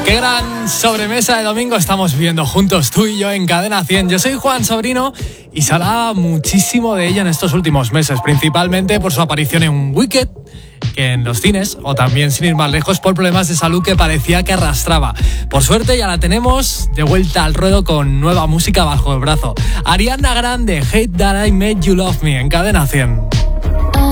Qué gran sobremesa de domingo estamos viviendo juntos, tú y yo, en Cadena 100. Yo soy Juan Sobrino y se hablaba muchísimo de ella en estos últimos meses, principalmente por su aparición en Wicked, que en los cines, o también, sin ir más lejos, por problemas de salud que parecía que arrastraba. Por suerte ya la tenemos de vuelta al ruedo con nueva música bajo el brazo. Ariana Grande, Hate That I Made You Love Me, en Cadena 100.